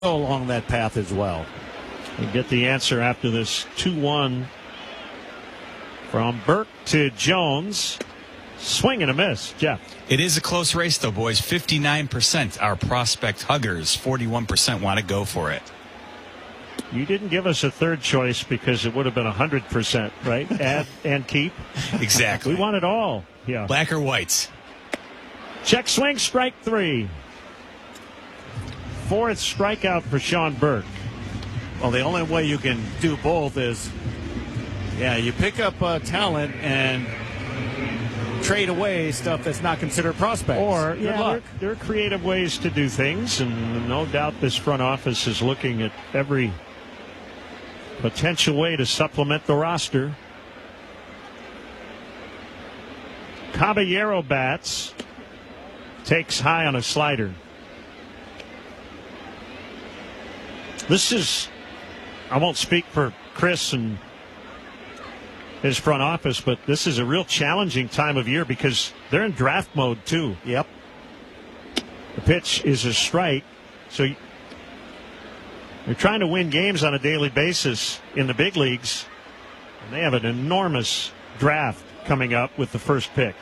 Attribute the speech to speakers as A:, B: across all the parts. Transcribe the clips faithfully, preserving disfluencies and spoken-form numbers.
A: along that path as well.
B: We get the answer after this two one from Burke to Jones. Swing and a miss, Jeff.
C: It is a close race, though, boys. fifty-nine percent are prospect huggers. forty-one percent want to go for it.
B: You didn't give us a third choice because it would have been one hundred percent, right? Add and keep.
C: Exactly.
B: We want it all. Yeah.
C: Black or whites.
B: Check swing, strike three. Fourth strikeout for Sean Burke.
A: Well, the only way you can do both is, yeah, you pick up uh, talent and trade away stuff that's not considered prospects.
B: Or,
A: Good
B: yeah,
A: luck.
B: there, there are creative ways to do things, and no doubt this front office is looking at every potential way to supplement the roster. Caballero bats, takes high on a slider. This is, I won't speak for Chris and his front office, but this is a real challenging time of year because they're in draft mode too.
A: Yep.
B: The pitch is a strike, so you're trying to win games on a daily basis in the big leagues, and they have an enormous draft coming up with the first pick.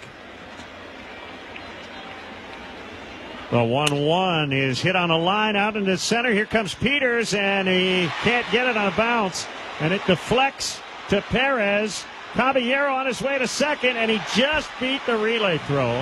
B: The one one is hit on a line out into center. Here comes Peters, and he can't get it on a bounce, and it deflects to Perez. Caballero on his way to second, and he just beat the relay throw.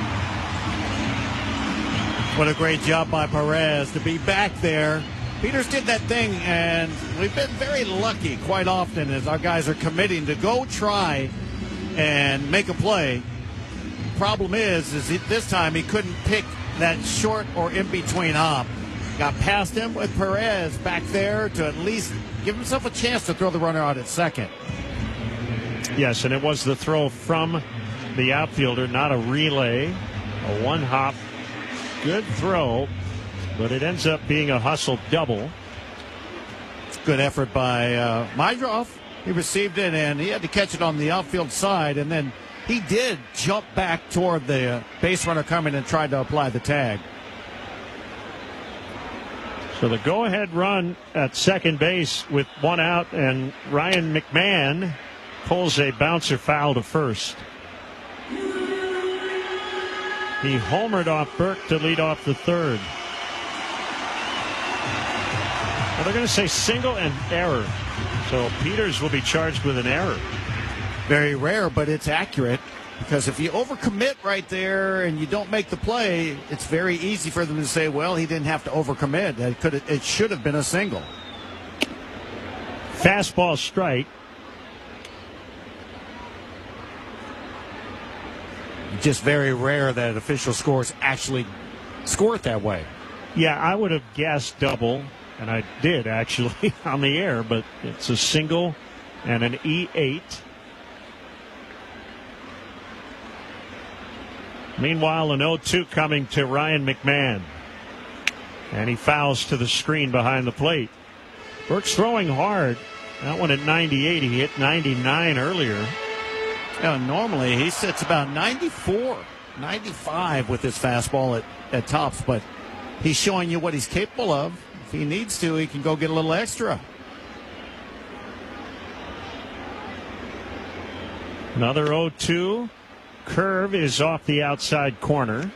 A: What a great job by Perez to be back there. Peters did that thing, and we've been very lucky quite often as our guys are committing to go try and make a play. Problem is, is he, this time he couldn't pick that short or in-between hop. Got past him with Perez back there to at least give himself a chance to throw the runner out at second.
B: Yes, and it was the throw from the outfielder, not a relay. A one-hop, good throw, but it ends up being a hustle double.
A: Good effort by uh, Mydroff. He received it, and he had to catch it on the outfield side, and then he did jump back toward the uh, base runner coming and tried to apply the tag.
B: So the go-ahead run at second base with one out, and Ryan McMahon pulls a bouncer foul to first. He homered off Burke to lead off the third. Well, they're going to say single and error. So Peters will be charged with an error.
A: Very rare, but it's accurate, because if you overcommit right there and you don't make the play, it's very easy for them to say, well, he didn't have to overcommit. It could, it should have been a single.
B: Fastball strike.
A: Just very rare that official scores actually score it that way.
B: Yeah, I would have guessed double, and I did actually on the air, but it's a single and an E eight. Meanwhile, an oh two coming to Ryan McMahon. And he fouls to the screen behind the plate. Burke's throwing hard. That one at ninety-eight. He hit ninety-nine earlier.
A: Yeah, normally he sits about ninety-four, ninety-five with his fastball at, at tops, but he's showing you what he's capable of. If he needs to, he can go get a little extra.
B: Another oh two. Curve is off the outside corner.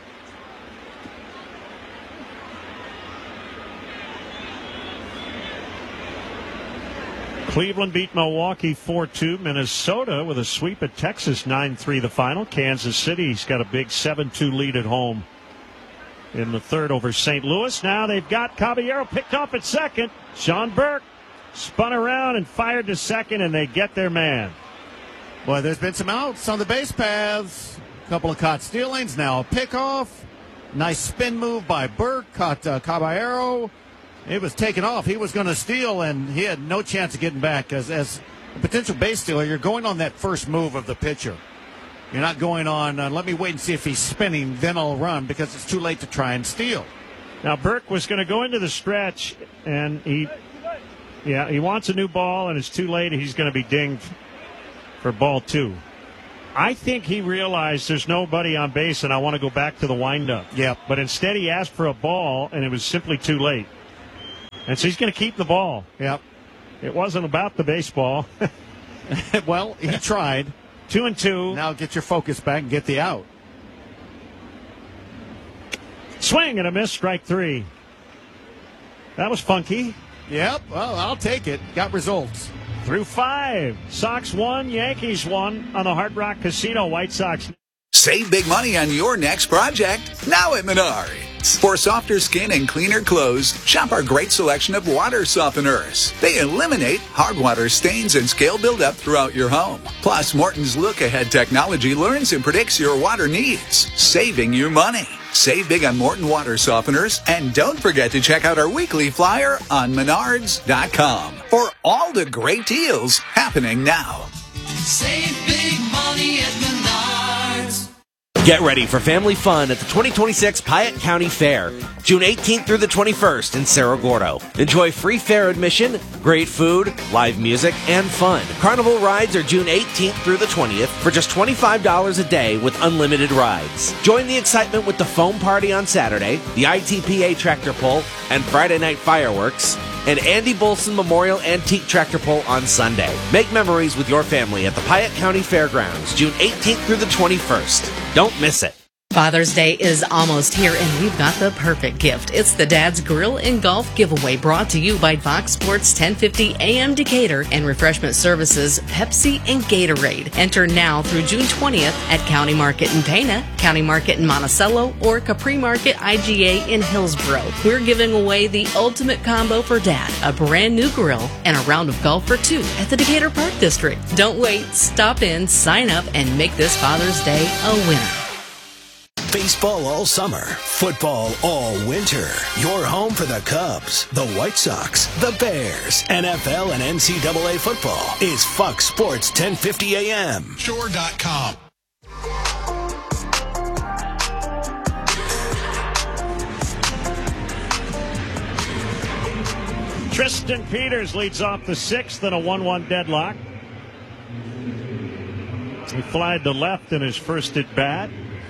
B: Cleveland beat Milwaukee four two. Minnesota with a sweep at Texas nine three the final. Kansas City's got a big seven two lead at home in the third over Saint Louis. Now they've got Caballero picked off at second. Sean Burke spun around and fired to second, and they get their man.
A: Boy, there's been some outs on the base paths. A couple of caught stealings. Now a pickoff. Nice spin move by Burke. Caught uh, Caballero. It was taken off. He was going to steal, and he had no chance of getting back. As, as a potential base stealer, you're going on that first move of the pitcher. You're not going on, uh, let me wait and see if he's spinning, then I'll run, because it's too late to try and steal.
B: Now, Burke was going to go into the stretch, and he, yeah, he wants a new ball, and it's too late. He's going to be dinged for ball two. I think he realized there's nobody on base, and I want to go back to the windup.
A: Yep.
B: But instead, he asked for a ball, and it was simply too late. And so he's going to keep the ball.
A: Yep.
B: It wasn't about the baseball.
A: Well, he tried.
B: Two and two.
A: Now get your focus back and get the out.
B: Swing and a miss, strike three. That was funky.
A: Yep, well, I'll take it. Got results.
B: Through five. Sox won, Yankees won on the Hard Rock Casino. White Sox.
D: Save big money on your next project, now at Menards. For softer skin and cleaner clothes, shop our great selection of water softeners. They eliminate hard water stains and scale buildup throughout your home. Plus, Morton's look-ahead technology learns and predicts your water needs, saving you money. Save big on Morton water softeners, and don't forget to check out our weekly flyer on menards dot com for all the great deals happening now.
E: Save big money at Menards.
F: Get ready for family fun at the twenty twenty-six Piatt County Fair, June eighteenth through the twenty-first in Cerro Gordo. Enjoy free fair admission, great food, live music, and fun. Carnival rides are June eighteenth through the twentieth for just twenty-five dollars a day with unlimited rides. Join the excitement with the foam party on Saturday, the I T P A tractor pull, and Friday night fireworks, and Andy Bolson Memorial Antique Tractor Pull on Sunday. Make memories with your family at the Piatt County Fairgrounds, June eighteenth through the twenty-first. Don't miss it.
G: Father's Day is almost here, and we've got the perfect gift. It's the Dad's Grill and Golf Giveaway, brought to you by Fox Sports ten fifty A M Decatur and Refreshment Services, Pepsi and Gatorade. Enter now through June twentieth at County Market in Pana, County Market in Monticello, or Capri Market I G A in Hillsboro. We're giving away the ultimate combo for Dad, a brand new grill and a round of golf for two at the Decatur Park District. Don't wait. Stop in, sign up, and make this Father's Day a winner.
H: Baseball all summer, football all winter. Your home for the Cubs, the White Sox, the Bears, N F L and N C double A football is Fox Sports ten fifty A M.
I: Shore dot com.
B: Tristan Peters leads off the sixth in a one one deadlock. He flied to left in his first at bat.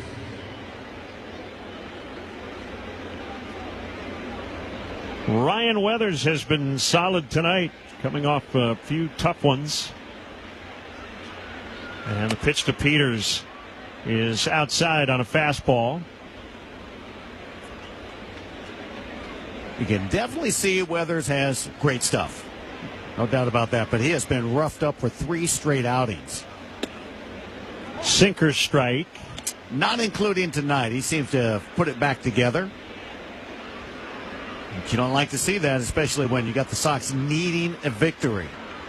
B: Ryan Weathers has been solid tonight, coming off a few tough ones. And the pitch to Peters is outside on a fastball.
A: You can definitely see Weathers has great stuff. No doubt about that, but he has been roughed up for three straight outings.
B: Sinker strike.
A: Not including tonight. He seems to have put it back together. You don't like to see that, especially when you got the Sox needing a victory.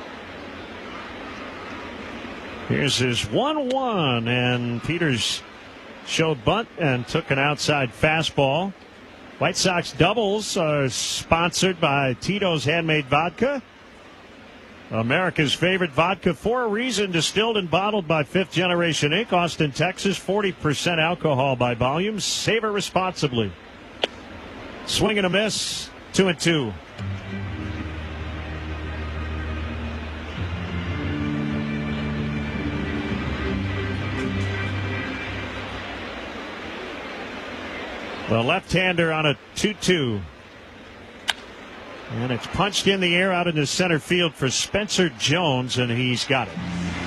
B: Here's his one one, and Peters showed bunt and took an outside fastball. White Sox doubles are sponsored by Tito's Handmade Vodka, America's favorite vodka for a reason, distilled and bottled by Fifth Generation Incorporated, Austin, Texas. forty percent alcohol by volume. Savor responsibly. Swing and a miss, two and two. The left-hander on a two two. And it's punched in the air out into center field for Spencer Jones, and he's got it.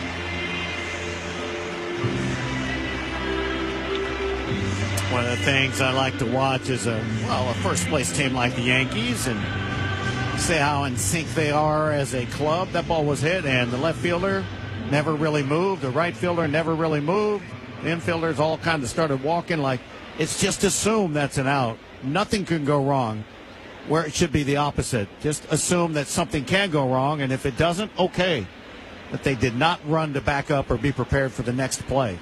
A: One of the things I like to watch is a well a first place team like the Yankees, and see how in sync they are as a club. That ball was hit, and the left fielder never really moved. The right fielder never really moved. The infielders all kind of started walking like it's just assumed that's an out. Nothing can go wrong, where it should be the opposite. Just assume that something can go wrong, and if it doesn't, okay. But they did not run to back up or be prepared for the next play.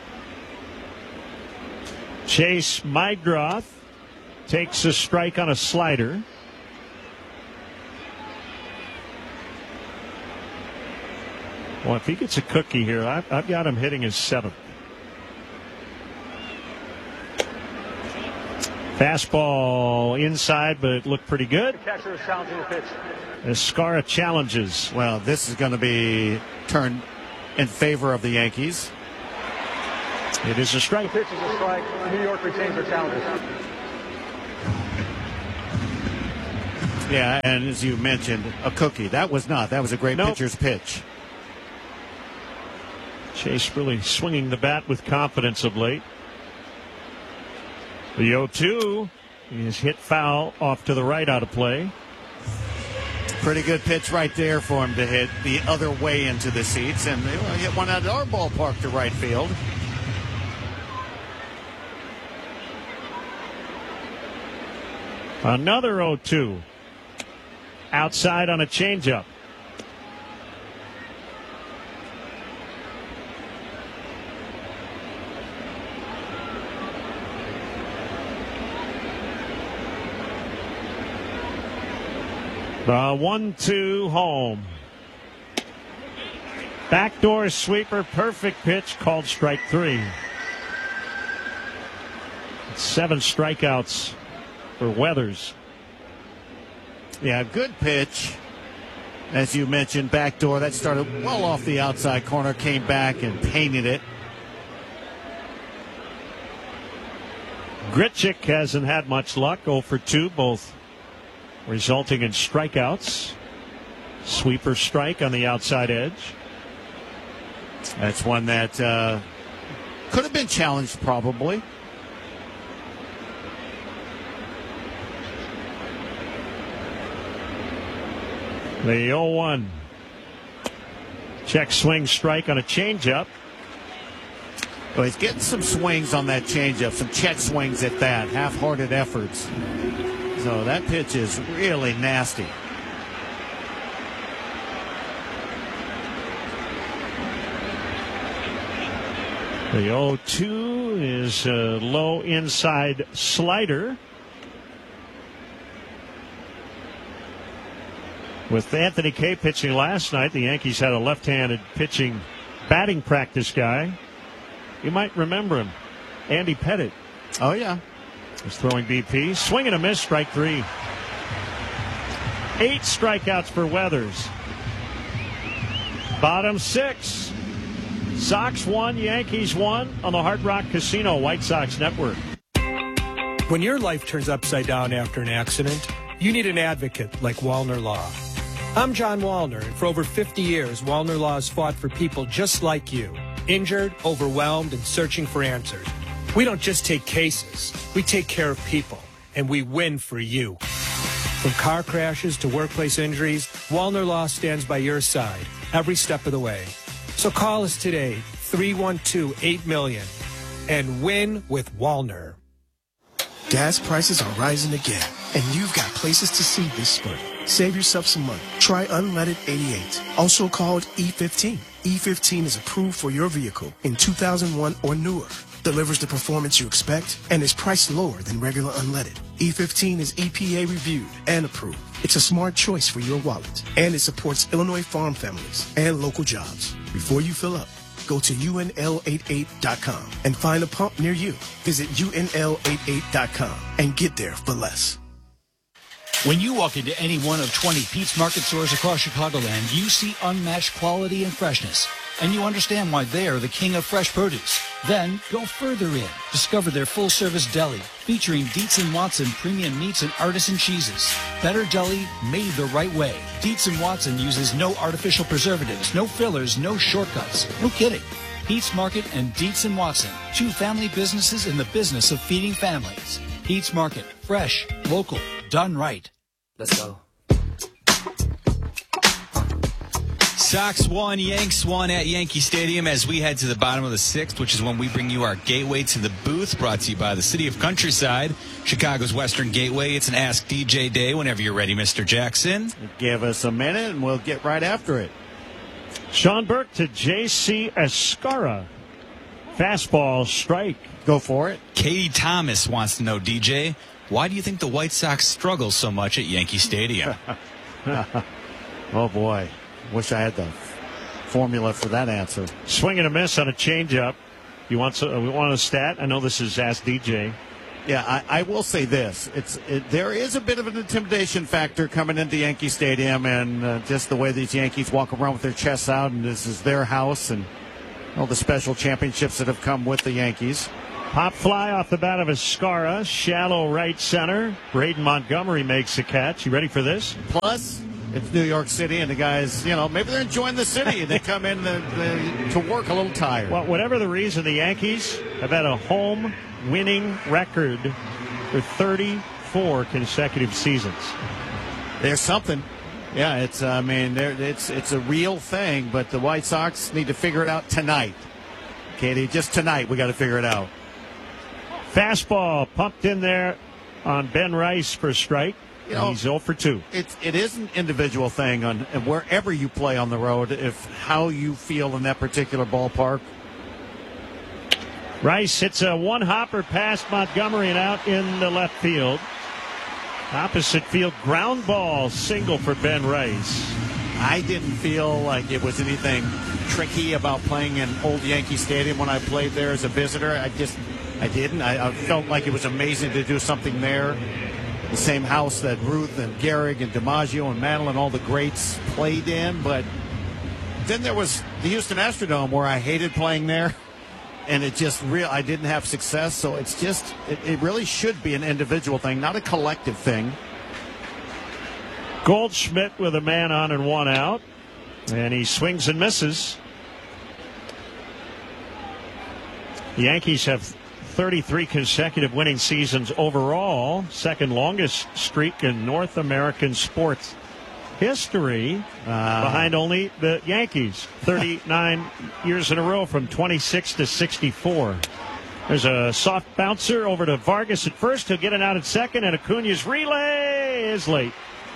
B: Chase Meidroth takes a strike on a slider. Well, if he gets a cookie here, I've, I've got him hitting his seventh. Fastball inside, but it looked pretty good.
J: Catcher is challenging the pitch.
B: Escara challenges.
A: Well, this is going to be turned in favor of the Yankees.
B: It is a strike.
J: The pitch is a strike. New York retains their challenges.
A: Yeah, and as you mentioned, a cookie. That was not. That was a great
B: Nope.
A: pitcher's pitch.
B: Chase really swinging the bat with confidence of late. The oh two is hit foul off to the right out of play.
A: Pretty good pitch right there for him to hit the other way into the seats, and they will hit one out of our ballpark to right field.
B: Another oh two. Outside on a changeup. The one two home. Backdoor sweeper, perfect pitch, called strike three. Seven strikeouts for Weathers.
A: Yeah, good pitch. As you mentioned, backdoor. That started well off the outside corner, came back and painted it.
B: Grichuk hasn't had much luck. oh for two, both resulting in strikeouts. Sweeper strike on the outside edge.
A: That's one that uh, could have been challenged probably.
B: The oh one. Check swing strike on a changeup.
A: Well, he's getting some swings on that changeup, some check swings at that, half-hearted efforts. So that pitch is really nasty.
B: The oh two is a low inside slider. With Anthony Kay pitching last night, the Yankees had a left-handed pitching batting practice guy. You might remember him, Andy Pettit.
A: Oh, yeah.
B: Was throwing B P. Swing and a miss, strike three. Eight strikeouts for Weathers. Bottom six. Sox won, Yankees won on the Hard Rock Casino White Sox Network.
I: When your life turns upside down after an accident, you need an advocate like Wallner Law. I'm John Wallner, and for over fifty years, Wallner Law has fought for people just like you, injured, overwhelmed, and searching for answers. We don't just take cases, we take care of people, and we win for you. From car crashes to workplace injuries, Wallner Law stands by your side every step of the way. So call us today, three one two, eight million, and win with Wallner.
J: Gas prices are rising again, and you've got places to see this spring. Save yourself some money. Try Unleaded eighty-eight, also called E fifteen. E fifteen is approved for your vehicle in two thousand one or newer. Delivers the performance you expect and is priced lower than regular unleaded. E fifteen is E P A reviewed and approved. It's a smart choice for your wallet, and it supports Illinois farm families and local jobs. Before you fill up, go to U N L eighty-eight dot com and find a pump near you. Visit U N L eighty-eight dot com and get there for less.
K: When you walk into any one of twenty Pete's Market stores across Chicagoland, you see unmatched quality and freshness, and you understand why they're the king of fresh produce. Then go further in. Discover their full-service deli, featuring Dietz and Watson premium meats and artisan cheeses. Better deli made the right way. Dietz and Watson uses no artificial preservatives, no fillers, no shortcuts. No kidding. Pete's Market and Dietz and Watson, two family businesses in the business of feeding families. Pete's Market, fresh, local, done right.
L: Let's go.
C: Sox won, Yanks won at Yankee Stadium as we head to the bottom of the sixth, which is when we bring you our Gateway to the Booth, brought to you by the City of Countryside, Chicago's Western Gateway. It's an Ask D J Day whenever you're ready, Mister Jackson.
A: Give us a minute and we'll get right after it.
B: Sean Burke to J C Escara. Fastball strike.
A: Go for it.
C: Katie Thomas wants to know, D J, why do you think the White Sox struggle so much at Yankee Stadium?
A: Oh, boy. Wish I had the formula for that answer.
B: Swing and a miss on a changeup. You want so, we want a stat? I know this is Ask D J.
A: Yeah, I, I will say this. It's it, there is a bit of an intimidation factor coming into Yankee Stadium, and uh, just the way these Yankees walk around with their chests out, and this is their house, and all the special championships that have come with the Yankees.
B: Pop fly off the bat of Escara, shallow right center. Braden Montgomery makes the catch. You ready for this?
A: Plus, it's New York City, and the guys, you know, maybe they're enjoying the city, and they come in the, the, to work a little tired.
B: Well, whatever the reason, the Yankees have had a home winning record for thirty-four consecutive seasons.
A: There's something. Yeah, it's, I mean, it's it's a real thing, but the White Sox need to figure it out tonight. Katie, just tonight we got to figure it out.
B: Fastball pumped in there on Ben Rice for a strike.
A: You know,
B: he's zero for two.
A: It's it is an individual thing on and wherever you play on the road, if how you feel in that particular ballpark.
B: Rice hits a one hopper past Montgomery and out in the left field. Opposite field ground ball single for Ben Rice.
A: I didn't feel like it was anything tricky about playing in Old Yankee Stadium when I played there as a visitor. I just I didn't. I, I felt like it was amazing to do something there. The same house that Ruth and Gehrig and DiMaggio and Mantle and all the greats played in. But then there was the Houston Astrodome where I hated playing there. And it just real I didn't have success. So it's just it, it really should be an individual thing, not a collective thing.
B: Goldschmidt with a man on and one out. And he swings and misses. The Yankees have thirty-three consecutive winning seasons overall, second longest streak in North American sports history, uh, behind only the Yankees. thirty-nine years in a row from twenty-six to sixty-four. There's a soft bouncer over to Vargas at first. He'll get it out at second, and Acuna's relay is late.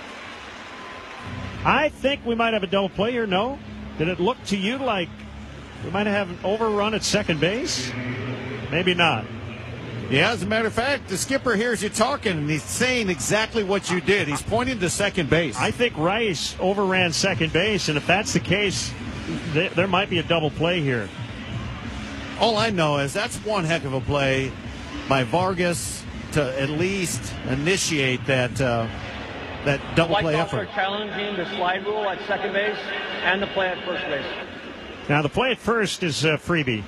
B: I think we might have a double play here. No? Did it look to you like we might have an overrun at second base? Maybe not.
A: Yeah, as a matter of fact, the skipper hears you talking, and he's saying exactly what you did. He's pointing to second base.
B: I think Rice overran second base, and if that's the case, th- there might be a double play here.
A: All I know is that's one heck of a play by Vargas to at least initiate that uh, that double
L: White
A: play
L: Sox
A: effort.
L: are challenging the slide rule at second base and the play at first base.
B: Now, the play at first is uh, freebie.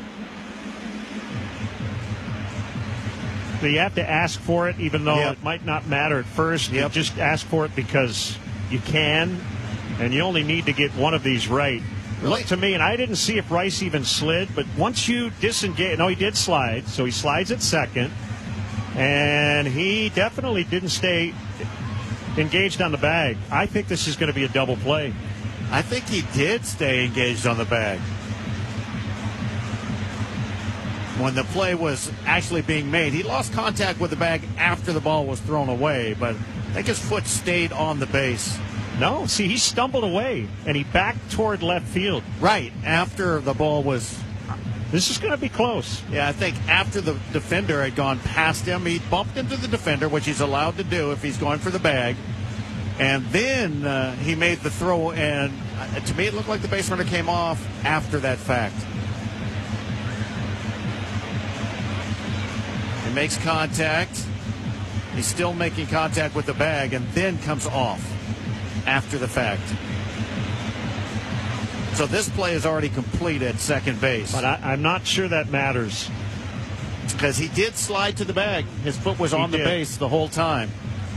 B: So you have to ask for it, even though
A: yep.
B: it might not matter at first.
A: Yep.
B: You just ask for it because you can, and you only need to get one of these right.
A: Really?
B: Look to me, and I didn't see if Rice even slid, but once you disengage, no, he did slide, so he slides at second, and he definitely didn't stay engaged on the bag. I think this is going to be a double play.
A: I think he did stay engaged on the bag. When the play was actually being made, he lost contact with the bag after the ball was thrown away, but I think his foot stayed on the base.
B: No, see, he stumbled away, and he backed toward left field.
A: Right, after the ball was...
B: This is going to be close.
A: Yeah, I think after the defender had gone past him, he bumped into the defender, which he's allowed to do if he's going for the bag. And then uh, he made the throw, and uh, to me it looked like the base runner came off after that fact. He makes contact. He's still making contact with the bag, and then comes off after the fact. So this play is already complete at second base.
B: But I, I'm not sure that matters.
A: Because he did slide to the bag. His foot was
B: He
A: on the
B: did.
A: base the whole time.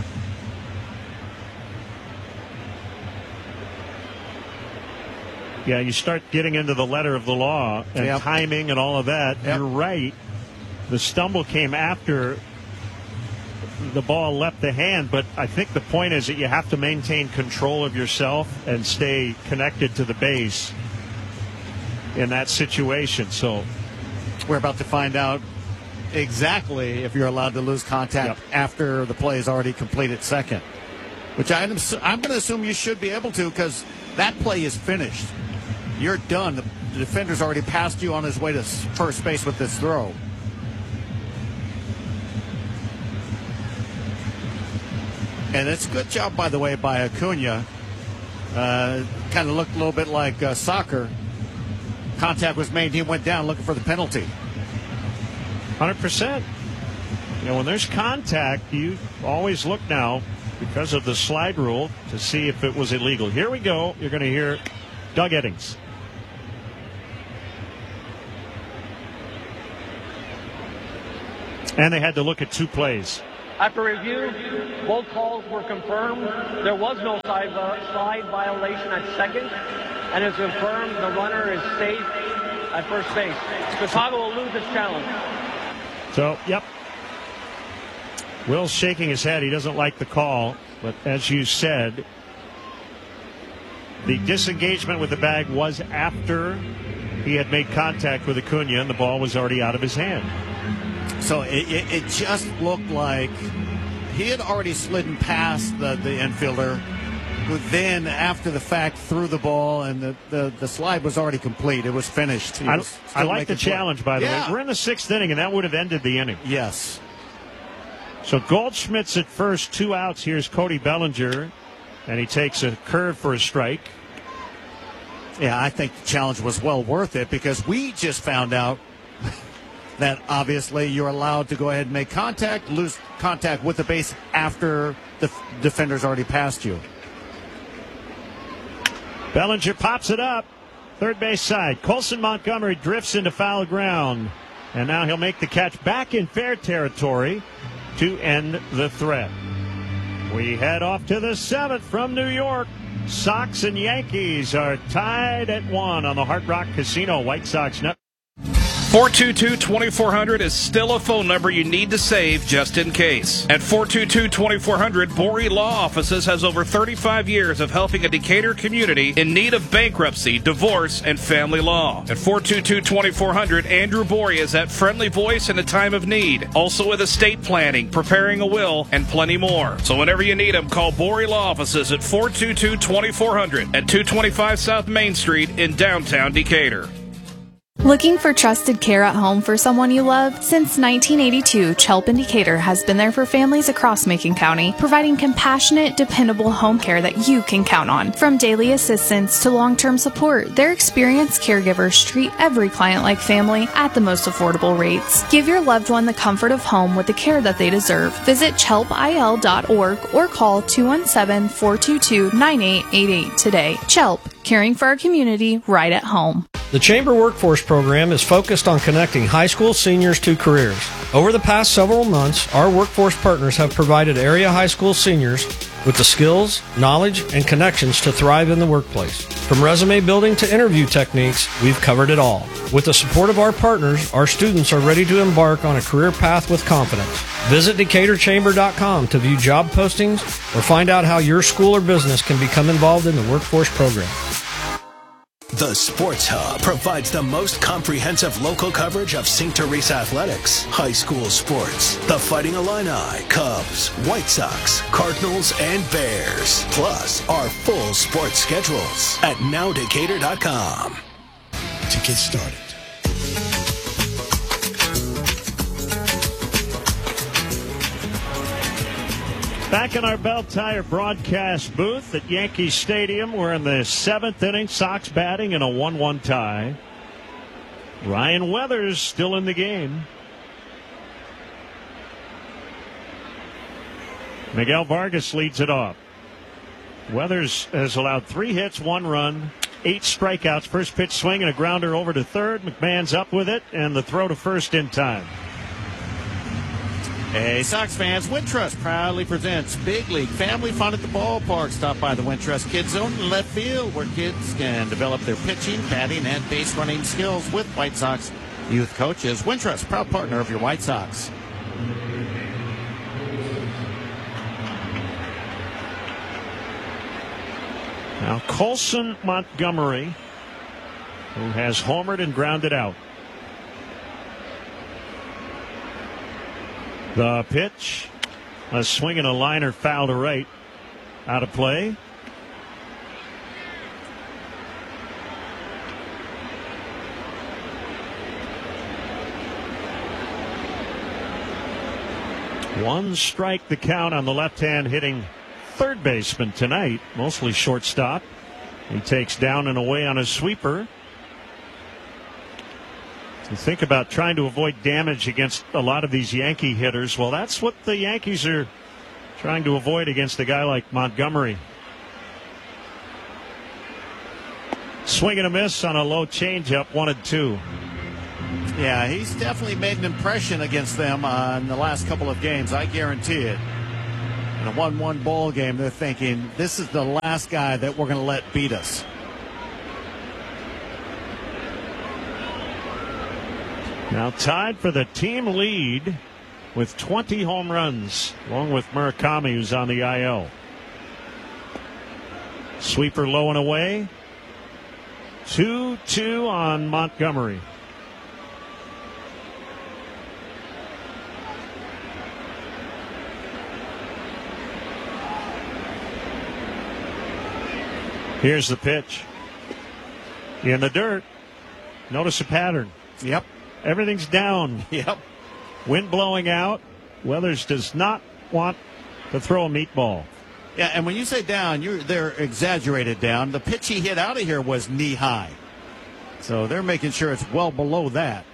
B: Yeah, you start getting into the letter of the law and
A: Yep.
B: timing and all of that.
A: Yep.
B: You're right. The stumble came after the ball left the hand, but I think the point is that you have to maintain control of yourself and stay connected to the base in that situation. So
A: we're about to find out exactly if you're allowed to lose contact
B: Yep.
A: after the play is already completed second, which I, I'm going to assume you should be able to, because that play is finished. You're done. The, the defender's already passed you on his way to first base with this throw. And it's a good job, by the way, by Acuna. Uh, kind of looked a little bit like uh, soccer. Contact was made. He went down looking for the penalty.
B: one hundred percent. You know, when there's contact, you always look now, because of the slide rule, to see if it was illegal. Here we go. You're going to hear Doug Eddings. And they had to look at two plays.
L: After review, both calls were confirmed. There was no side, uh, slide violation at second, and it's confirmed the runner is safe at first base. Chicago will lose this challenge.
B: So, yep. Will's shaking his head. He doesn't like the call, but as you said, the disengagement with the bag was after he had made contact with Acuna, and the ball was already out of his hand.
A: So it, it, it just looked like he had already slidden past the, the infielder, who then, after the fact, threw the ball, and the, the, the slide was already complete. It was finished.
B: I,
A: was
B: I like the challenge, by the
A: yeah.
B: way. We're in the sixth inning, and that would have ended the inning.
A: Yes.
B: So Goldschmidt's at first, two outs. Here's Cody Bellinger, and he takes a curve for a strike.
A: Yeah, I think the challenge was well worth it, because we just found out that obviously you're allowed to go ahead and make contact, lose contact with the base after the defender's already passed you.
B: Bellinger pops it up. Third base side. Colson Montgomery drifts into foul ground. And now he'll make the catch back in fair territory to end the threat. We head off to the seventh from New York. Sox and Yankees are tied at one on the Hard Rock Casino White Sox Network.
M: four two two, two four zero zero is still a phone number you need to save just in case. At four two two, two four zero zero, Borey Law Offices has over thirty-five years of helping a Decatur community in need of bankruptcy, divorce, and family law. At four two two, two four zero zero, Andrew Borey is that friendly voice in a time of need. Also with estate planning, preparing a will, and plenty more. So whenever you need him, call Borey Law Offices at four two two, two four zero zero at two twenty-five South Main Street in downtown Decatur.
N: Looking for trusted care at home for someone you love? Since nineteen eighty-two, Chelp in Decatur has been there for families across Macon County, providing compassionate, dependable home care that you can count on. From daily assistance to long-term support, their experienced caregivers treat every client like family at the most affordable rates. Give your loved one the comfort of home with the care that they deserve. Visit chelp I L dot org or call two one seven, four two two, nine eight eight eight today. Chelp, caring for our community right at home.
O: The Chamber Workforce Program is focused on connecting high school seniors to careers. Over the past several months, our workforce partners have provided area high school seniors with the skills, knowledge, and connections to thrive in the workplace. From resume building to interview techniques, we've covered it all. With the support of our partners, our students are ready to embark on a career path with confidence. Visit Decatur Chamber dot com to view job postings or find out how your school or business can become involved in the workforce program.
H: The Sports Hub provides the most comprehensive local coverage of Saint Teresa athletics, high school sports, the Fighting Illini, Cubs, White Sox, Cardinals, and Bears, plus our full sports schedules at now decatur dot com.
J: To get started.
B: Back in our Bell Tire broadcast booth at Yankee Stadium, we're in the seventh inning. Sox batting in a one one tie. Ryan Weathers still in the game. Miguel Vargas leads it off. Weathers has allowed three hits, one run, eight strikeouts. First pitch swing and a grounder over to third. McMahon's up with it, and the throw to first in time.
A: Hey, Sox fans, Wintrust proudly presents Big League Family Fun at the Ballpark. Stop by the Wintrust Kids Zone in left field, where kids can develop their pitching, batting, and base running skills with White Sox youth coaches. Wintrust, proud partner of your White Sox.
B: Now Colson Montgomery, who has homered and grounded out. The pitch, a swing and a liner, foul to right, out of play. One strike the count on the left-hand hitting third baseman tonight, mostly shortstop. He takes down and away on a sweeper. You think about trying to avoid damage against a lot of these Yankee hitters. Well, that's what the Yankees are trying to avoid against a guy like Montgomery. Swing and a miss on a low changeup, one and two.
A: Yeah, he's definitely made an impression against them uh, in the last couple of games. I guarantee it. In a one one ball game, they're thinking, this is the last guy that we're going to let beat us.
B: Now tied for the team lead with twenty home runs, along with Murakami, who's on the I L. Sweeper low and away. two two on Montgomery. Here's the pitch. In the dirt. Notice a pattern.
A: Yep.
B: Everything's down.
A: Yep.
B: Wind blowing out. Weathers does not want to throw a meatball.
A: Yeah, and when you say down, you're they're exaggerated down. The pitch he hit out of here was knee high. So they're making sure it's well below that.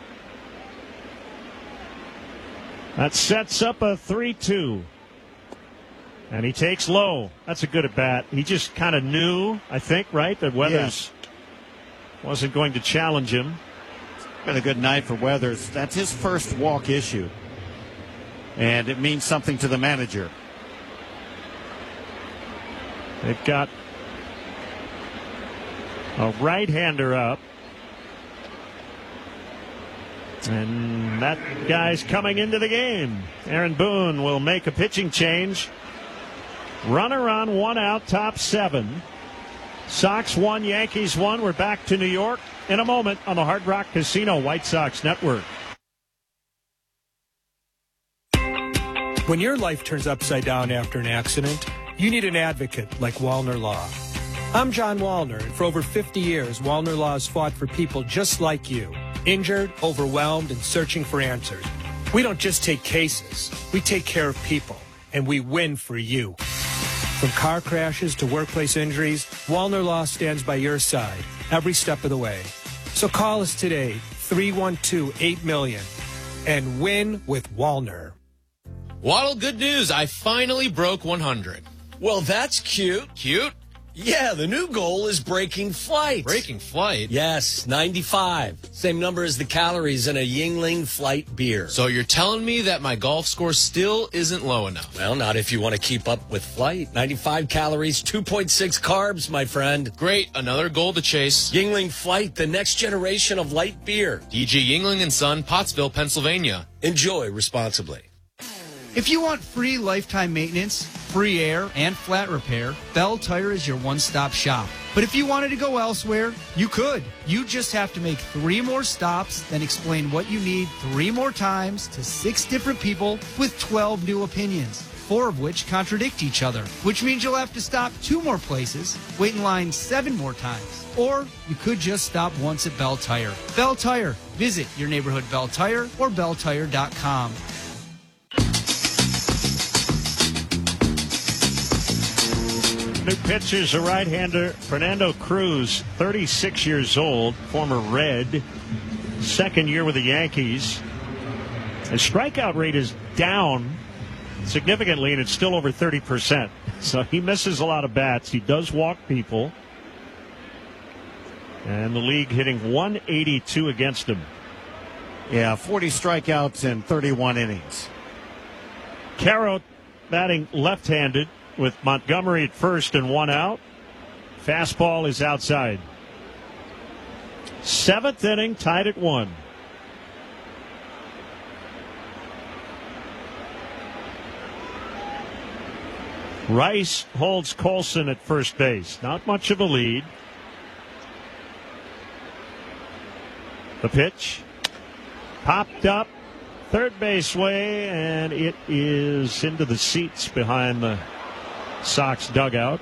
B: That sets up a three two. And he takes low. That's a good at bat. He just kind of knew, I think, right, that Weathers yeah. wasn't going to challenge him.
A: It's been a good night for Weathers. That's his first walk issue. And it means something to the manager.
B: They've got a right-hander up. And that guy's coming into the game. Aaron Boone will make a pitching change. Runner on, one out, top seven. Sox one, Yankees one. We're back to New York in a moment on the Hard Rock Casino White Sox Network.
I: When your life turns upside down after an accident, you need an advocate like Wallner Law. I'm John Wallner, and for over fifty years, Wallner Law has fought for people just like you, injured, overwhelmed, and searching for answers. We don't just take cases, we take care of people, and we win for you. From car crashes to workplace injuries, Wallner Law stands by your side every step of the way. So call us today, three one two, eight million, and win with Wallner.
P: Waddle, good news. I finally broke one hundred.
Q: Well, that's cute.
P: Cute?
Q: Yeah, the new goal is breaking flight.
P: Breaking flight?
Q: Yes, ninety-five. Same number as the calories in a Yingling Flight beer.
P: So you're telling me that my golf score still isn't low enough?
Q: Well, not if you want to keep up with flight. ninety-five calories, two point six carbs, my friend.
P: Great, another goal to chase.
Q: Yingling Flight, the next generation of light beer.
P: D G Yingling and Son, Pottsville, Pennsylvania.
Q: Enjoy responsibly.
R: If you want free lifetime maintenance, free air, and flat repair, Bell Tire is your one-stop shop. But if you wanted to go elsewhere, you could. You just have to make three more stops, then explain what you need three more times to six different people with twelve new opinions, four of which contradict each other, which means you'll have to stop two more places, wait in line seven more times. Or you could just stop once at Bell Tire. Bell Tire. Visit your neighborhood Bell Tire or bell tire dot com.
B: New pitchers, a right-hander, Fernando Cruz, thirty-six years old, former Red, second year with the Yankees. His strikeout rate is down significantly, and it's still over thirty percent. So he misses a lot of bats. He does walk people. And the league hitting one eighty-two against him.
A: Yeah, forty strikeouts in thirty-one innings.
B: Caro batting left-handed with Montgomery at first and one out. Fastball is outside. Seventh inning, tied at one. Rice holds Colson at first base. Not much of a lead. The pitch. Popped up third base way, and it is into the seats behind the Sox dugout.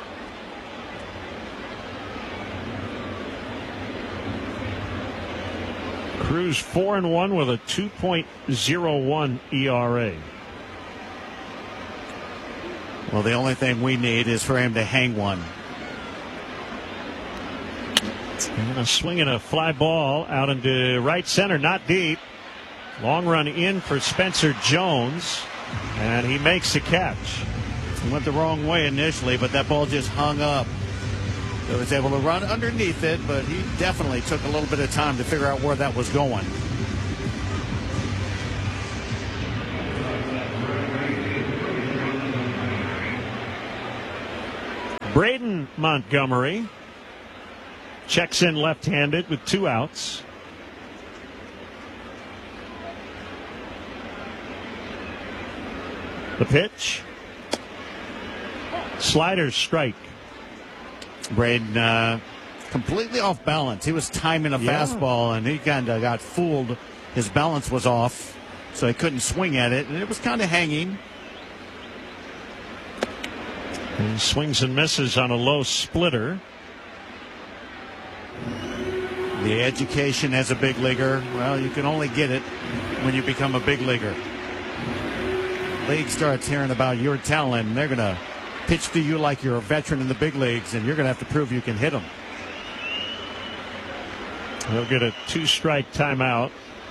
B: Cruz four and one with a two point oh one E R A.
A: Well, the only thing we need is for him to hang one.
B: And a swing and a fly ball out into right center, not deep. Long run in for Spencer Jones, and he makes the catch.
A: He went the wrong way initially, but that ball just hung up. He was able to run underneath it, but he definitely took a little bit of time to figure out where that was going.
B: Braden Montgomery checks in left-handed with two outs. The pitch. Slider strike.
A: Braden uh, completely off balance. He was timing a
B: Yeah.
A: fastball, and he kind of got fooled. His balance was off, so he couldn't swing at it, and it was kind of hanging.
B: And swings and misses on a low splitter.
A: The education as a big leaguer, well, you can only get it when you become a big leaguer. League starts hearing about your talent, and they're going to pitch to you like you're a veteran in the big leagues, and you're going to have to prove you can hit them.
B: He'll get a two-strike timeout.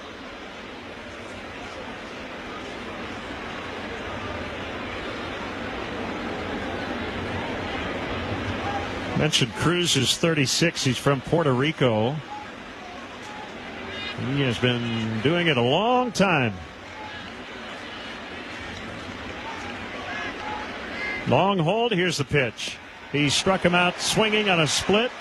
B: Mentioned Cruz is thirty-six. He's from Puerto Rico. He has been doing it a long time. Long hold. Here's the pitch. He struck him out swinging on a split.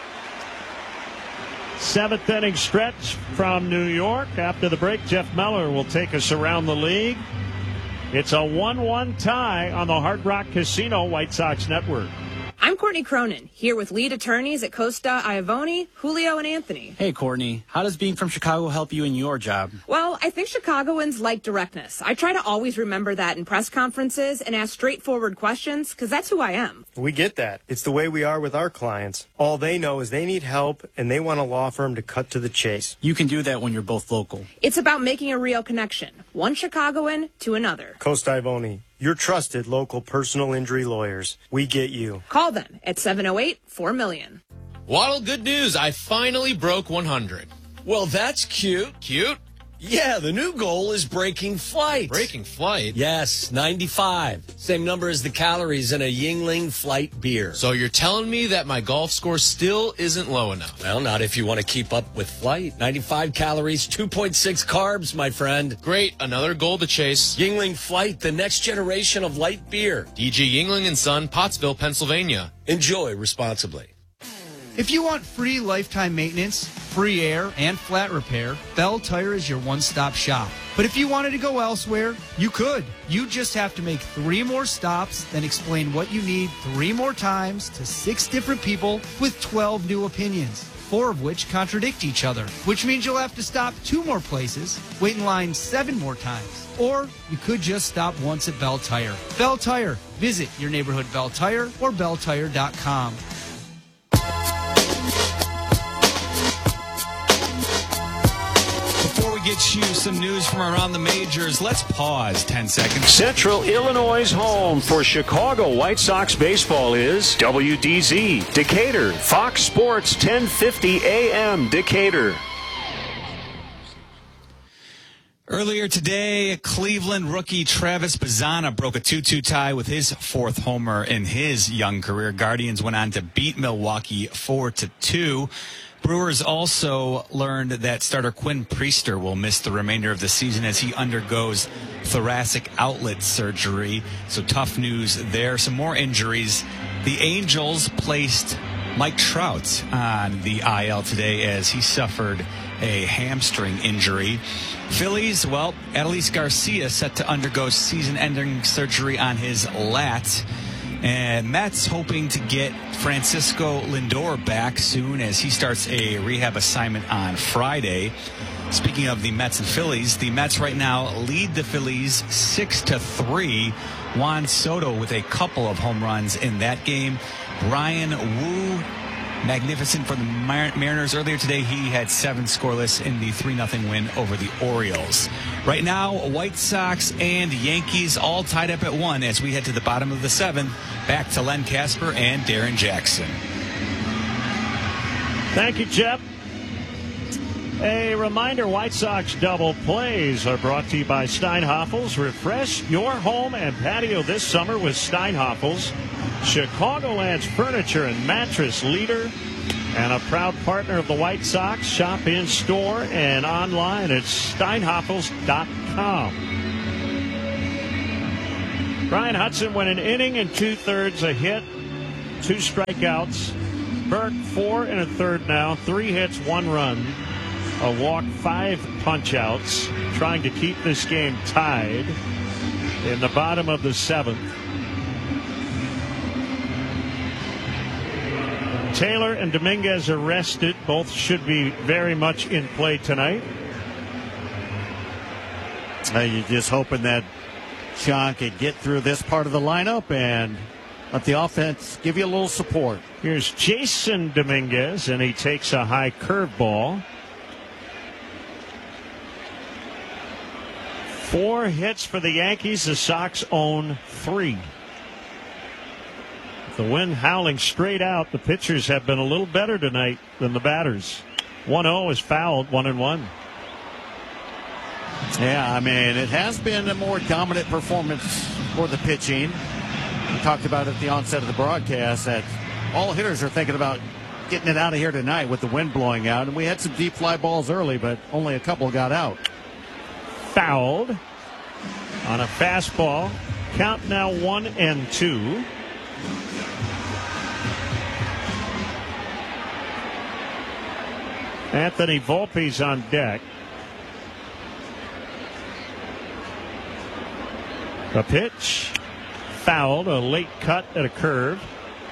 B: Seventh inning stretch from New York. After the break, Jeff Meller will take us around the league. It's a one one tie on the Hard Rock Casino White Sox Network.
S: I'm Courtney Cronin, here with lead attorneys at Costa Iavoni, Julio, and Anthony.
T: Hey, Courtney. How does being from Chicago help you in your job?
S: Well, I think Chicagoans like directness. I try to always remember that in press conferences and ask straightforward questions, because that's who I am.
U: We get that. It's the way we are with our clients. All they know is they need help, and they want a law firm to cut to the chase.
T: You can do that when you're both local.
S: It's about making a real connection, one Chicagoan to another.
U: Costa Iavoni, your trusted local personal injury lawyers. We get you.
S: Call them at seven oh eight, four million.
P: Waddle, good news. I finally broke one hundred.
Q: Well, that's cute.
P: Cute?
Q: Yeah, the new goal is breaking flight.
P: Breaking flight?
Q: Yes, ninety-five. Same number as the calories in a Yingling Flight beer.
P: So you're telling me that my golf score still isn't low enough?
Q: Well, not if you want to keep up with flight. ninety-five calories, two point six carbs, my friend.
P: Great, another goal to chase.
Q: Yingling Flight, the next generation of light beer.
P: D G Yingling and Son, Pottsville, Pennsylvania.
Q: Enjoy responsibly.
R: If you want free lifetime maintenance, free air, and flat repair, Bell Tire is your one-stop shop. But if you wanted to go elsewhere, you could. You just have to make three more stops, then explain what you need three more times to six different people with twelve new opinions, four of which contradict each other, which means you'll have to stop two more places, wait in line seven more times. Or you could just stop once at Bell Tire. Bell Tire. Visit your neighborhood Bell Tire or bell tire dot com.
C: Before we get you some news from around the majors, let's pause ten seconds.
B: Central Illinois' home for Chicago White Sox baseball is W D Z, Decatur, Fox Sports ten fifty A M, Decatur.
C: Earlier today, Cleveland rookie Travis Bazzana broke a two two tie with his fourth homer in his young career. Guardians went on to beat Milwaukee four to two. Brewers also learned that starter Quinn Priester will miss the remainder of the season as he undergoes thoracic outlet surgery. So tough news there. Some more injuries. The Angels placed Mike Trout on the I L today as he suffered a hamstring injury. Phillies, well, Adolis Garcia set to undergo season-ending surgery on his lat. And Mets hoping to get Francisco Lindor back soon as he starts a rehab assignment on Friday. Speaking of the Mets and Phillies, the Mets right now lead the Phillies six to three. Juan Soto with a couple of home runs in that game. Brian Wu, magnificent for the Mar- Mariners. Earlier today, he had seven scoreless in the three nothing win over the Orioles. Right now, White Sox and Yankees all tied up at one as we head to the bottom of the seventh. Back to Len Casper and Darren Jackson.
B: Thank you, Jeff. A reminder, White Sox double plays are brought to you by Steinhoffels. Refresh your home and patio this summer with Steinhoffels. Chicagoland's furniture and mattress leader and a proud partner of the White Sox. Shop in store and online at steinhoffels dot com. Brian Hudson went an inning and two-thirds, a hit, two strikeouts. Burke, four and a third now, three hits, one run, a walk, five punch-outs, trying to keep this game tied in the bottom of the seventh. Taylor and Dominguez arrested. Both should be very much in play tonight.
A: Uh, you're just hoping that Sean could get through this part of the lineup and let the offense give you a little support.
B: Here's Jason Dominguez, and he takes a high curveball. Four hits for the Yankees. The Sox own three. The wind howling straight out. The pitchers have been a little better tonight than the batters. one oh is fouled, one and one.
A: Yeah, I mean, it has been a more dominant performance for the pitching. We talked about at the onset of the broadcast that all hitters are thinking about getting it out of here tonight with the wind blowing out. And we had some deep fly balls early, but only a couple got out.
B: Fouled on a fastball. Count now one and two. Anthony Volpe's on deck. A pitch. Fouled. A late cut at a curve.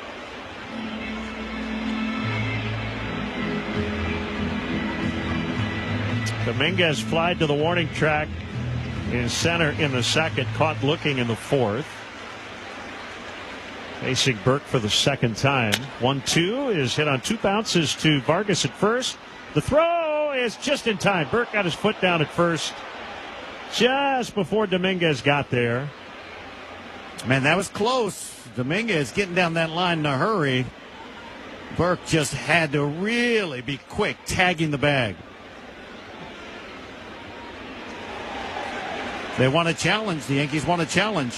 B: Dominguez flied to the warning track in center in the second. Caught looking in the fourth. Facing Burke for the second time. one two is hit on two bounces to Vargas at first. The throw is just in time. Burke got his foot down at first just before Dominguez got there.
A: Man, that was close. Dominguez getting down that line in a hurry. Burke just had to really be quick tagging the bag. They want a challenge. The Yankees want a challenge.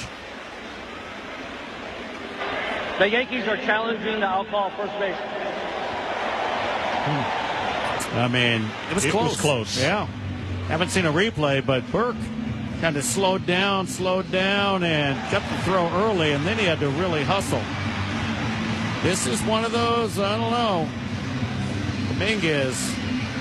L: The Yankees are challenging the outcall first base.
A: I mean, it was
B: it
A: close.
B: was close.
A: Yeah. Haven't seen a replay, but Burke kind of slowed down, slowed down, and got the throw early, and then he had to really hustle. This is one of those, I don't know. Dominguez.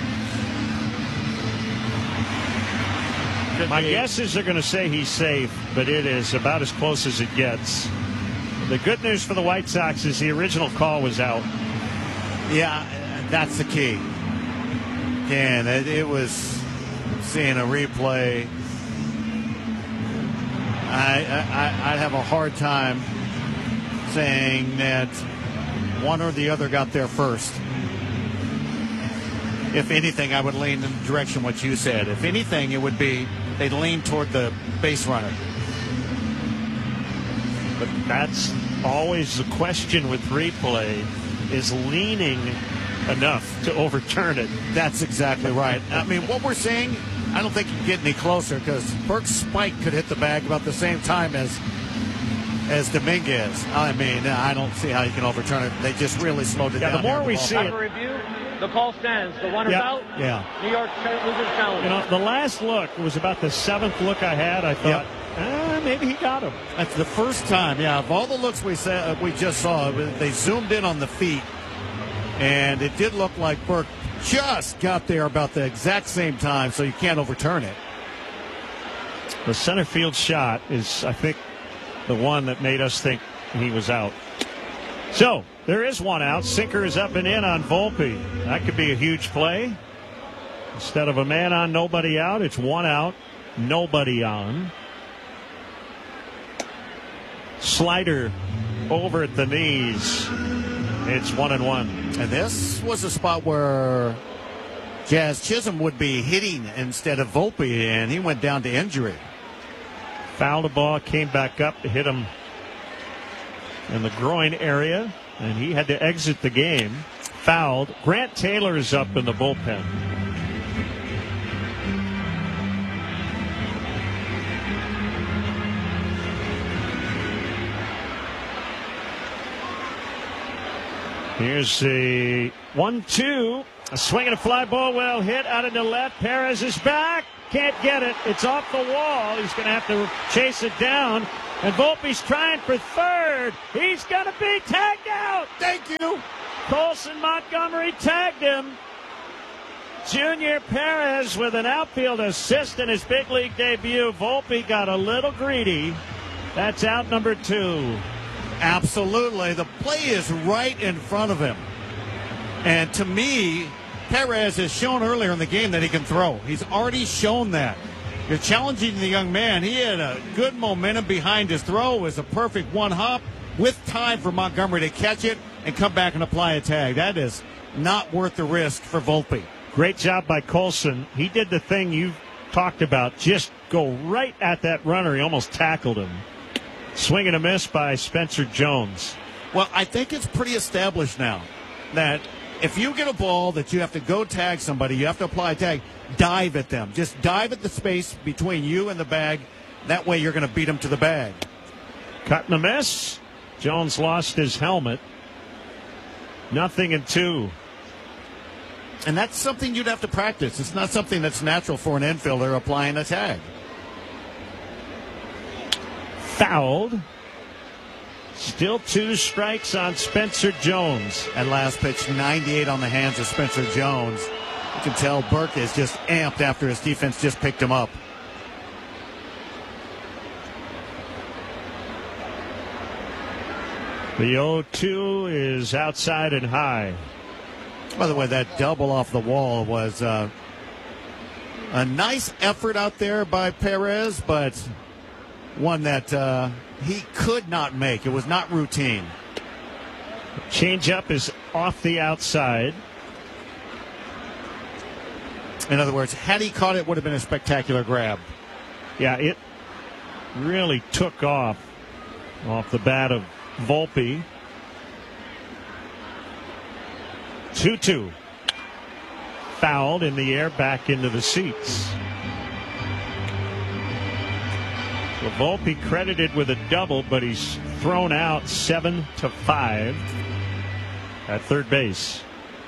B: My guess is they're going to say he's safe, but it is about as close as it gets. The good news for the White Sox is the original call was out.
A: Yeah, that's the key. And it, it was seeing a replay. I, I, I'd have a hard time saying that one or the other got there first. If anything, I would lean in the direction what you said. If anything, it would be they'd lean toward the base runner.
B: But that's always the question with replay, is leaning enough to overturn it.
A: That's exactly right. I mean, what we're seeing, I don't think you can get any closer because Burke's spike could hit the bag about the same time as as Dominguez. I mean, I don't see how you can overturn it. They just really slowed it
B: yeah,
A: down.
B: The more we see it.
L: Review, the call stands. The runner's
B: yeah,
L: out.
A: Yeah.
L: New York loses challenge.
B: You know, the last look was about the seventh look I had. I thought, yep. eh, maybe he got him.
A: That's the first time. Yeah, of all the looks we saw, we just saw, they zoomed in on the feet, and it did look like Burke just got there about the exact same time, so you can't overturn it.
B: The center field shot is, I think, the one that made us think he was out. So there is one out. Sinker is up and in on Volpe. That could be a huge play. Instead of a man on, nobody out, it's one out, nobody on. Slider over at the knees. It's one and one.
A: And this was a spot where Jazz Chisholm would be hitting instead of Volpe, and he went down to injury.
B: Fouled a ball, came back up to hit him in the groin area, and he had to exit the game. Fouled. Grant Taylor is up in the bullpen. Here's the one two. A swing and a fly ball well hit out into left. Perez is back. Can't get it. It's off the wall. He's going to have to chase it down. And Volpe's trying for third. He's going to be tagged out.
A: Thank you.
B: Colson Montgomery tagged him. Junior Perez with an outfield assist in his big league debut. Volpe got a little greedy. That's out number two.
A: Absolutely. The play is right in front of him. And to me, Perez has shown earlier in the game that he can throw. He's already shown that. You're challenging the young man. He had a good momentum behind his throw. It was a perfect one hop with time for Montgomery to catch it and come back and apply a tag. That is not worth the risk for Volpe.
B: Great job by Colson. He did the thing you talked about. Just go right at that runner. He almost tackled him. Swing and a miss by Spencer Jones.
A: Well, I think it's pretty established now that if you get a ball that you have to go tag somebody, you have to apply a tag, dive at them. Just dive at the space between you and the bag. That way you're going to beat them to the bag.
B: Cut and a miss. Jones lost his helmet. Nothing in two.
A: And that's something you'd have to practice. It's not something that's natural for an infielder applying a tag.
B: Fouled. Still two strikes on Spencer Jones.
A: And last pitch, ninety-eight on the hands of Spencer Jones. You can tell Burke is just amped after his defense just picked him up.
B: The oh two is outside and high.
A: By the way, that double off the wall was uh, a nice effort out there by Perez, but one that uh, he could not make. It was not routine.
B: Changeup is off the outside.
A: In other words, had he caught it, it would have been a spectacular grab.
B: Yeah, it really took off off the bat of Volpe. two two. Fouled in the air, back into the seats. So Volpe credited with a double, but he's thrown out seven to five at third base.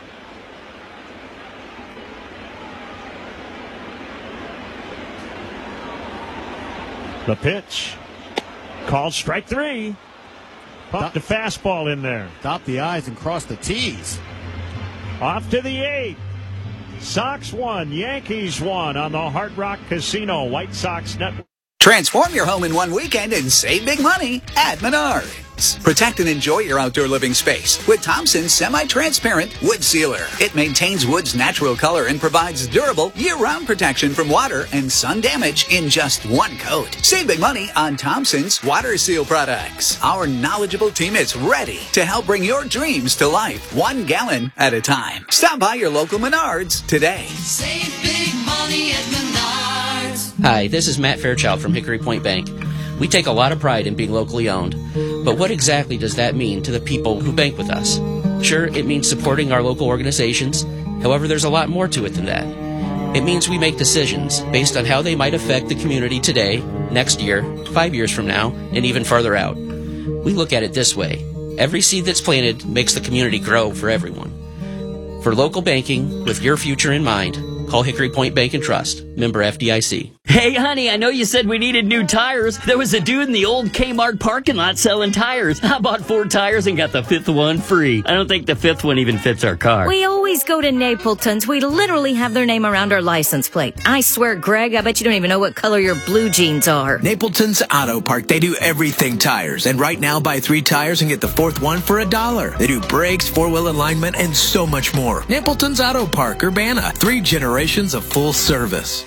B: The pitch. Called strike three. Pumped a fastball in there.
A: Dot the I's and cross the T's.
B: Off to the eighth. Sox won, Yankees won on the Hard Rock Casino White Sox Network.
D: Transform your home in one weekend and save big money at Menards. Protect and enjoy your outdoor living space with Thompson's semi-transparent wood sealer. It maintains wood's natural color and provides durable year-round protection from water and sun damage in just one coat. Save big money on Thompson's water seal products. Our knowledgeable team is ready to help bring your dreams to life, one gallon at a time. Stop by your local Menards today.
E: Save big money at Menards.
V: Hi, this is Matt Fairchild from Hickory Point Bank. We take a lot of pride in being locally owned, but what exactly does that mean to the people who bank with us? Sure, it means supporting our local organizations. However, there's a lot more to it than that. It means we make decisions based on how they might affect the community today, next year, five years from now, and even farther out. We look at it this way. Every seed that's planted makes the community grow for everyone. For local banking, with your future in mind, call Hickory Point Bank and Trust, member F D I C.
W: Hey, honey, I know you said we needed new tires. There was a dude in the old Kmart parking lot selling tires. I bought four tires and got the fifth one free. I don't think the fifth one even fits our car.
X: We always go to Napleton's. We literally have their name around our license plate. I swear, Greg, I bet you don't even know what color your blue jeans are.
Y: Napleton's Auto Park. They do everything tires. And right now, buy three tires and get the fourth one for a dollar. They do brakes, four-wheel alignment, and so much more. Napleton's Auto Park, Urbana. Three generations of full service.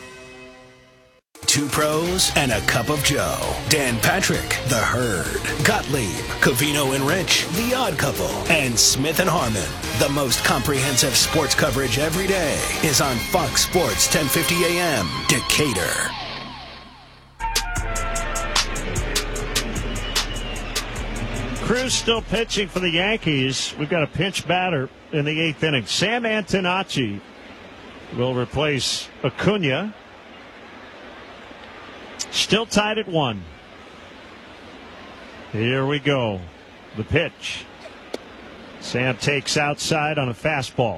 H: Two pros and a cup of Joe. Dan Patrick, The Herd. Gottlieb, Covino and Rich, The Odd Couple. And Smith and Harmon. The most comprehensive sports coverage every day is on Fox Sports ten fifty A M, Decatur.
B: Cruz still pitching for the Yankees. We've got a pinch batter in the eighth inning. Sam Antonacci will replace Acuna. Still tied at one. Here we go. The pitch. Sam takes outside on a fastball.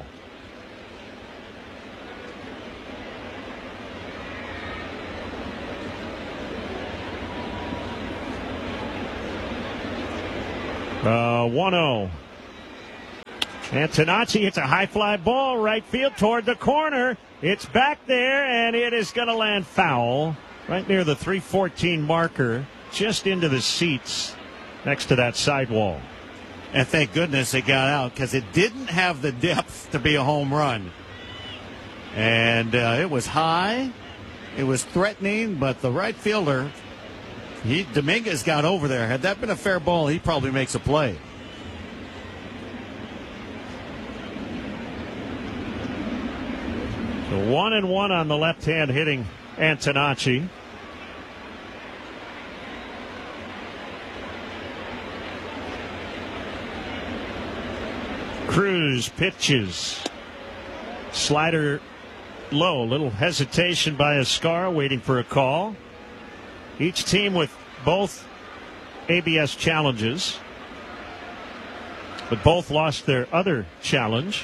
B: Uh, one oh. Antonacci hits a high fly ball right field toward the corner. It's back there, and it is going to land foul right near the three fourteen marker, just into the seats next to that sidewall.
A: And thank goodness it got out, because it didn't have the depth to be a home run. And uh, it was high. It was threatening, but the right fielder, he, Dominguez got over there. Had that been a fair ball, he probably makes a play.
B: So one and one on the left-hand hitting Antonacci. Cruz pitches. Slider low. Little hesitation by Escara, waiting for a call. Each team with both A B S challenges, but both lost their other challenge,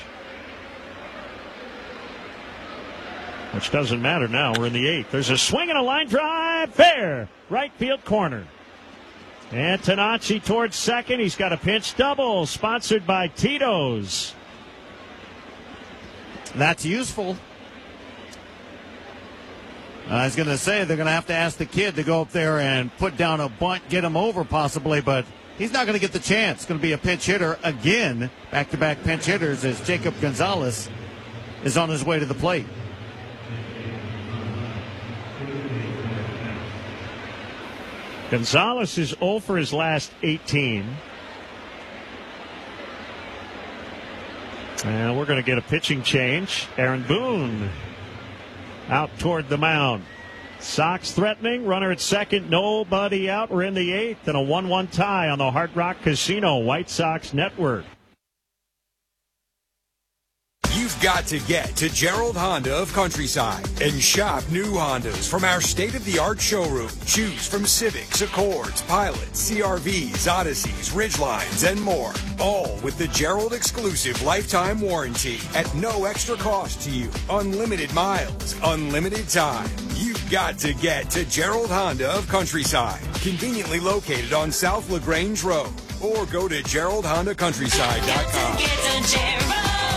B: which doesn't matter now. We're in the eighth. There's a swing and a line drive. Fair. Right field corner. Antonacci towards second. He's got a pinch double, sponsored by Tito's.
A: That's useful. I was going to say they're going to have to ask the kid to go up there and put down a bunt, get him over possibly, but he's not going to get the chance. It's going to be a pinch hitter again. Back-to-back pinch hitters as Jacob Gonzalez is on his way to the plate.
B: Gonzalez is oh for his last eighteen. And we're going to get a pitching change. Aaron Boone out toward the mound. Sox threatening. Runner at second. Nobody out. We're in the eighth. And a one one tie on the Hard Rock Casino White Sox Network.
F: You've got to get to Gerald Honda of Countryside and shop new Hondas from our state-of-the-art showroom. Choose from Civics, Accords, Pilots, C R Vs, Odysseys, Ridgelines, and more. All with the Gerald exclusive lifetime warranty at no extra cost to you. Unlimited miles, unlimited time. You've got to get to Gerald Honda of Countryside. Conveniently located on South LaGrange Road. Or go to gerald honda countryside dot com.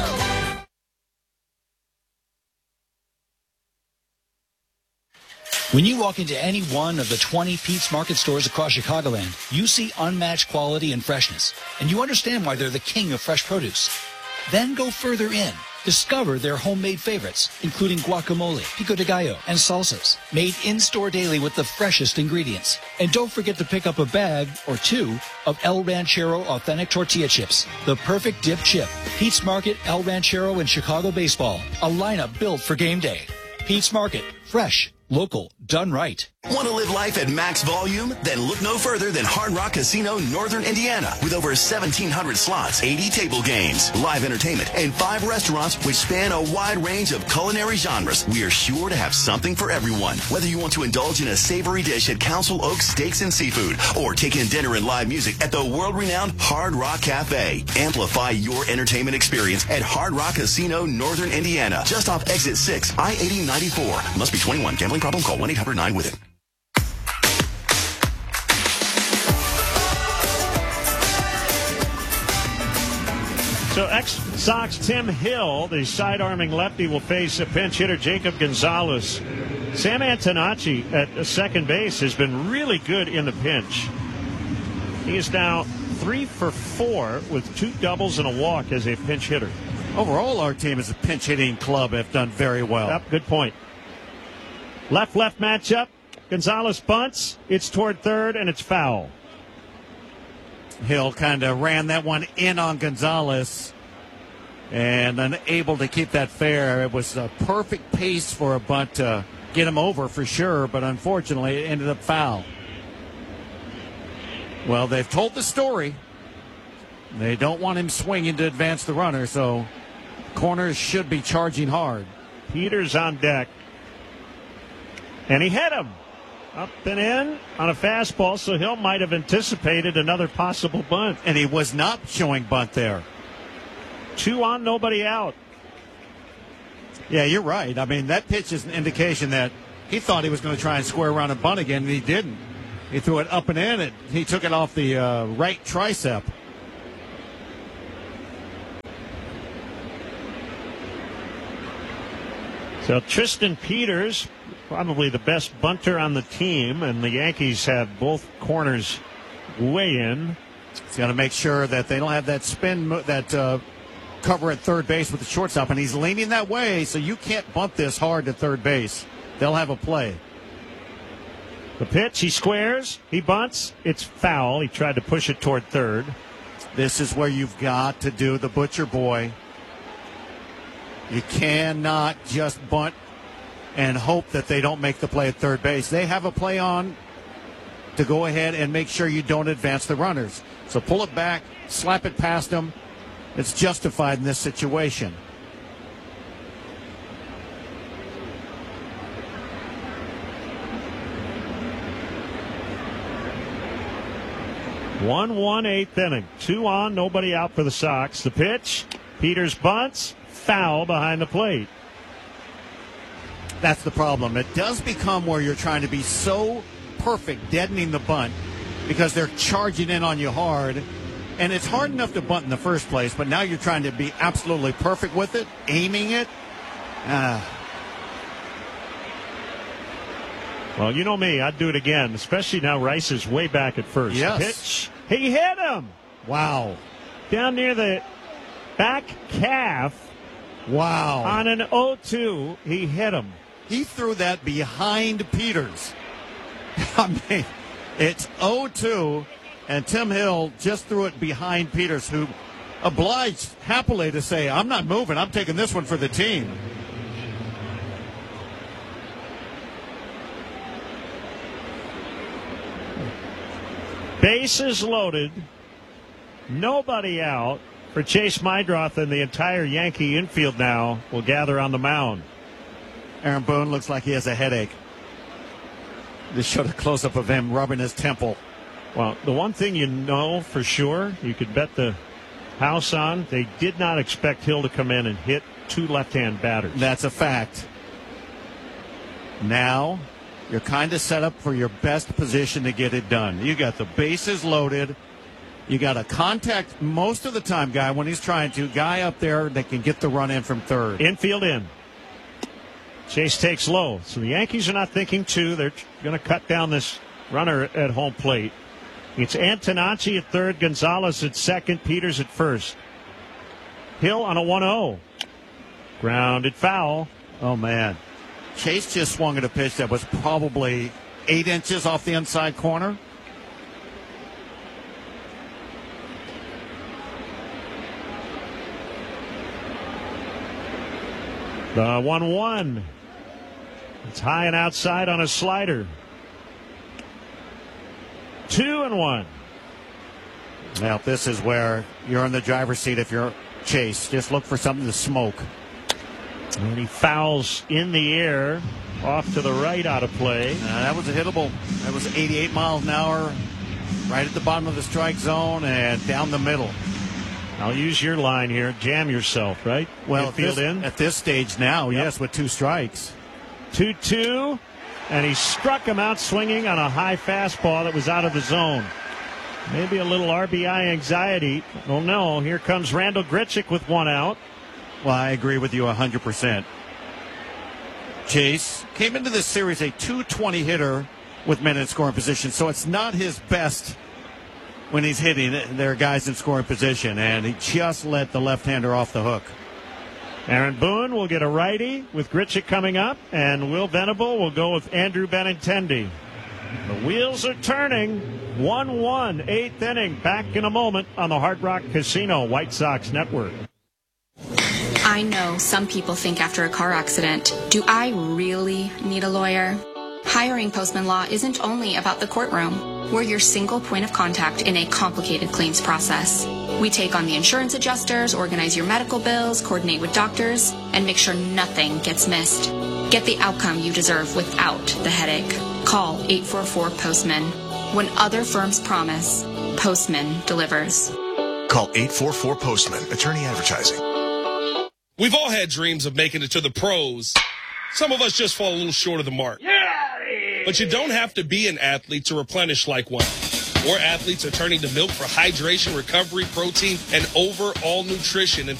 G: When you walk into any one of the twenty Pete's Market stores across Chicagoland, you see unmatched quality and freshness, and you understand why they're the king of fresh produce. Then go further in. Discover their homemade favorites, including guacamole, pico de gallo, and salsas, made in-store daily with the freshest ingredients. And don't forget to pick up a bag or two of El Ranchero Authentic Tortilla Chips, the perfect dip chip. Pete's Market, El Ranchero, and Chicago Baseball, a lineup built for game day. Pete's Market, fresh, local, done right.
K: Want to live life at max volume? Then look no further than Hard Rock Casino Northern Indiana. With over seventeen hundred slots, eighty table games, live entertainment, and five restaurants which span a wide range of culinary genres, we are sure to have something for everyone. Whether you want to indulge in a savory dish at Council Oaks Steaks and Seafood or take in dinner and live music at the world-renowned Hard Rock Cafe, amplify your entertainment experience at Hard Rock Casino Northern Indiana, just off Exit six, I eighty ninety-four. Must be twenty-one. Gambling problem? Call one eight hundred nine with it.
B: So ex-Sox Tim Hill, the side-arming lefty, will face a pinch hitter Jacob Gonzalez. Sam Antonacci at second base has been really good in the pinch. He is now three for four with two doubles and a walk as a pinch hitter.
A: Overall, our team as a pinch hitting club have done very well.
B: Yep, good point. Left-left matchup. Gonzalez bunts. It's toward third, and it's foul.
A: Hill kind of ran that one in on Gonzalez and unable to keep that fair. It was a perfect pace for a bunt to get him over for sure, but unfortunately it ended up foul. Well, they've told the story. They don't want him swinging to advance the runner, so corners should be charging hard.
B: Peters on deck. And he hit him. Up and in on a fastball, so Hill might have anticipated another possible bunt.
A: And he was not showing bunt there.
B: Two on, nobody out.
A: Yeah, you're right. I mean, that pitch is an indication that he thought he was going to try and square around and bunt again, and he didn't. He threw it up and in. It, he took it off the uh, right tricep.
B: So Tristan Peters, probably the best bunter on the team, and the Yankees have both corners way in.
A: He's got to make sure that they don't have that spin, that uh, cover at third base with the shortstop, and he's leaning that way, so you can't bunt this hard to third base. They'll have a play.
B: The pitch, he squares, he bunts, it's foul. He tried to push it toward third.
A: This is where you've got to do the butcher boy. You cannot just bunt and hope that they don't make the play at third base. They have a play on to go ahead and make sure you don't advance the runners. So pull it back, slap it past them. It's justified in this situation.
B: one one eighth inning. Two on, nobody out for the Sox. The pitch, Peters bunts, foul behind the plate.
A: That's the problem. It does become where you're trying to be so perfect, deadening the bunt, because they're charging in on you hard. And it's hard enough to bunt in the first place, but now you're trying to be absolutely perfect with it, aiming it. Ah.
B: Well, you know me, I'd do it again, especially now Rice is way back at first.
A: Yes.
B: Pitch, he hit him.
A: Wow.
B: Down near the back calf.
A: Wow.
B: On an oh two, he hit him.
A: He threw that behind Peters. I mean, it's oh two, and Tim Hill just threw it behind Peters, who obliged happily to say, I'm not moving, I'm taking this one for the team.
B: Bases loaded, nobody out for Chase Meidroth, and the entire Yankee infield now will gather on the mound.
A: Aaron Boone looks like he has a headache. This showed a close-up of him rubbing his temple.
B: Well, the one thing you know for sure, you could bet the house on, they did not expect Hill to come in and hit two left-hand batters.
A: That's a fact. Now you're kind of set up for your best position to get it done. You got the bases loaded. You got a contact most of the time guy when he's trying to. Guy up there that can get the run in from third.
B: Infield in. Chase takes low. So the Yankees are not thinking two. They're going to cut down this runner at home plate. It's Antonacci at third, Gonzalez at second, Peters at first. Hill on a one oh. Grounded foul.
A: Oh, man. Chase just swung at a pitch that was probably eight inches off the inside corner.
B: The one one. It's high and outside on a slider. Two and one.
A: Now, this is where you're in the driver's seat if you're Chase. Just look for something to smoke.
B: And he fouls in the air off to the right out of play.
A: Uh, that was a hittable. That was eighty-eight miles an hour right at the bottom of the strike zone and down the middle.
B: I'll use your line here. Jam yourself, right?
A: Well, at
B: Infield
A: this,
B: in.
A: at this stage now,
B: Yep.
A: yes, with two strikes.
B: two two, and he struck him out swinging on a high fastball that was out of the zone. Maybe a little R B I anxiety. Oh, no. Here comes Randall Grichuk with one out.
A: Well, I agree with you one hundred percent. Chase came into this series a two twenty hitter with men in scoring position, so it's not his best when he's hitting. There are guys in scoring position, and he just let the left-hander off the hook.
B: Aaron Boone will get a righty with Grichuk coming up, and Will Venable will go with Andrew Benintendi. The wheels are turning. one one, eighth inning. Back in a moment on the Hard Rock Casino White Sox Network.
I: I know some people think after a car accident, do I really need a lawyer? Hiring Postman Law isn't only about the courtroom. We're your single point of contact in a complicated claims process. We take on the insurance adjusters, organize your medical bills, coordinate with doctors, and make sure nothing gets missed. Get the outcome you deserve without the headache. Call eight four four Postman. When other firms promise, Postman delivers.
J: Call eight four four Postman. Attorney Advertising.
M: We've all had dreams of making it to the pros. Some of us just fall a little short of the mark. But you don't have to be an athlete to replenish like one. More athletes are turning to milk for hydration, recovery, protein, and overall nutrition. And